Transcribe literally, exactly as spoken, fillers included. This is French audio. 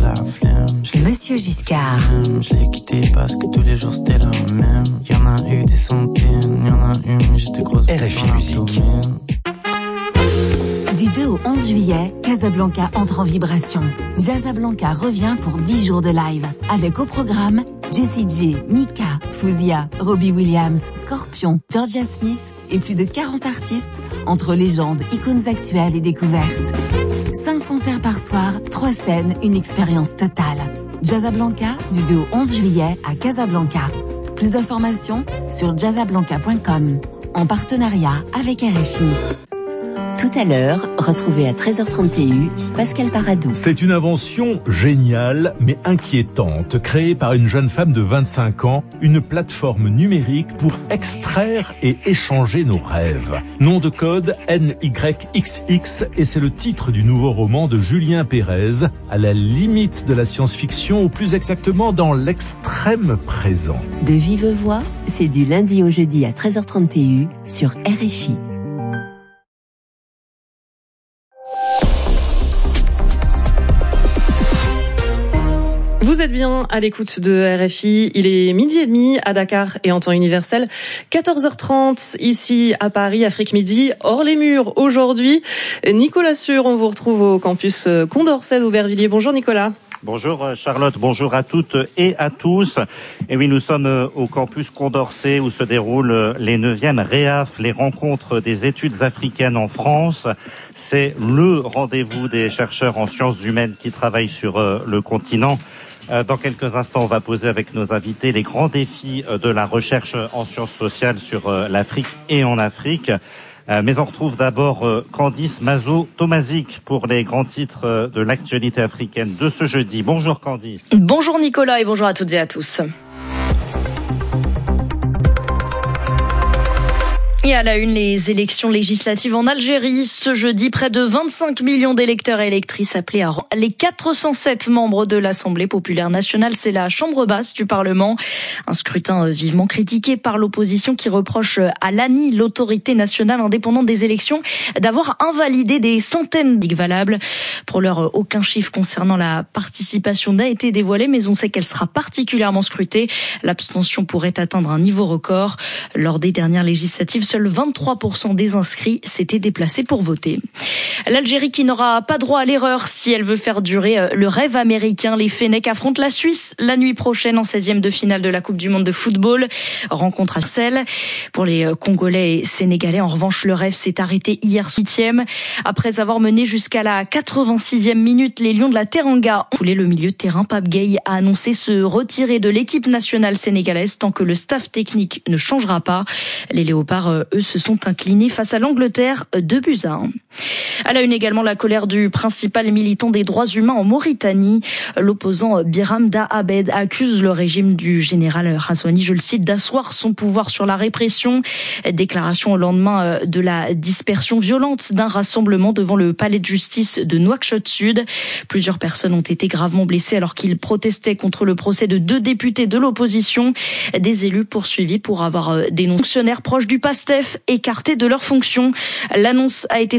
la flemme. Monsieur Giscard. Je l'ai quitté parce que tous les jours c'était la même. Y'en a eu des centaines, y'en a une, j'étais grosse. R F I Musique. Du deux au onze juillet, Casablanca entre en vibration. Jazzablanca revient pour dix jours de live. Avec au programme Jessie J, Mika, Fouzia, Robbie Williams, Scorpion, Georgia Smith et plus de quarante artistes entre légendes, icônes actuelles et découvertes. cinq concerts par soir, trois scènes, une expérience totale. Jazzablanca du deux au onze juillet à Casablanca. Plus d'informations sur jazzablanca point com en partenariat avec R F I. Tout à l'heure, retrouvez à treize heures trente Pascal Paradou. C'est une invention géniale mais inquiétante, créée par une jeune femme de vingt-cinq ans, une plateforme numérique pour extraire et échanger nos rêves. Nom de code N Y X X et c'est le titre du nouveau roman de Julien Pérez, à la limite de la science-fiction ou plus exactement dans l'extrême présent. De vive voix, c'est du lundi au jeudi à treize heures trente sur R F I. Vous êtes bien à l'écoute de R F I, il est midi et demi à Dakar et en temps universel, quatorze heures trente ici à Paris, Afrique Midi, hors les murs aujourd'hui. Nicolas Sûr, on vous retrouve au campus Condorcet d'Aubervilliers. Bonjour Nicolas. Bonjour Charlotte, bonjour à toutes et à tous. Et oui, nous sommes au campus Condorcet où se déroulent les neuvièmes REAF, les rencontres des études africaines en France. C'est le rendez-vous des chercheurs en sciences humaines qui travaillent sur le continent. Dans quelques instants, on va poser avec nos invités les grands défis de la recherche en sciences sociales sur l'Afrique et en Afrique. Mais on retrouve d'abord Candice Mazo-Tomazic pour les grands titres de l'actualité africaine de ce jeudi. Bonjour Candice. Bonjour Nicolas et bonjour à toutes et à tous. Et à la une, les élections législatives en Algérie. Ce jeudi, près de vingt-cinq millions d'électeurs et électrices appelés à les quatre cent sept membres de l'Assemblée populaire nationale. C'est la chambre basse du Parlement. Un scrutin vivement critiqué par l'opposition qui reproche à l'A N I, l'autorité nationale indépendante des élections, d'avoir invalidé des centaines d'I C valables. Pour l'heure, aucun chiffre concernant la participation n'a été dévoilé, mais on sait qu'elle sera particulièrement scrutée. L'abstention pourrait atteindre un niveau record. Lors des dernières législatives, seuls vingt-trois pour cent des inscrits s'étaient déplacés pour voter. L'Algérie qui n'aura pas droit à l'erreur si elle veut faire durer le rêve américain. Les Fennecs affrontent la Suisse la nuit prochaine en seizième de finale de la Coupe du Monde de football. Rencontre à Marseille. Pour les Congolais et Sénégalais, en revanche, le rêve s'est arrêté hier huitième. Après avoir mené jusqu'à la quatre-vingt-sixième minute, les Lions de la Teranga ont foulé le milieu de terrain. Pape Gueye a annoncé se retirer de l'équipe nationale sénégalaise tant que le staff technique ne changera pas. Les Léopards, eux, se sont inclinés face à l'Angleterre, deux buts à un. À la une également, la colère du principal militant des droits humains en Mauritanie. L'opposant Biram Da Abed accuse le régime du général Razouani, je le cite, d'asseoir son pouvoir sur la répression. Déclaration au lendemain de la dispersion violente d'un rassemblement devant le palais de justice de Nouakchott Sud. Plusieurs personnes ont été gravement blessées alors qu'ils protestaient contre le procès de deux députés de l'opposition. Des élus poursuivis pour avoir des fonctionnaires proches du PASTEF écartés de leurs fonctions. L'annonce a été